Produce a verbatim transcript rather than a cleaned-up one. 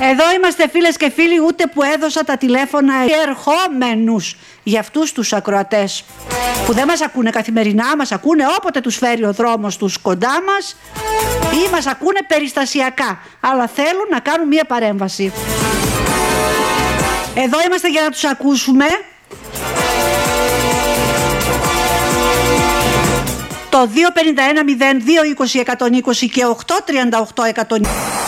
Εδώ είμαστε φίλες και φίλοι, ούτε που έδωσα τα τηλέφωνα ερχόμενους για αυτούς τους ακροατές που δεν μας ακούνε καθημερινά, μας ακούνε όποτε τους φέρει ο δρόμος τους κοντά μας ή μας ακούνε περιστασιακά, αλλά θέλουν να κάνουν μία παρέμβαση. Εδώ είμαστε για να τους ακούσουμε. Το δύο πενήντα ένα μηδέν δύο είκοσι εκατόν είκοσι και οκτώ τριάντα οκτώ εκατόν.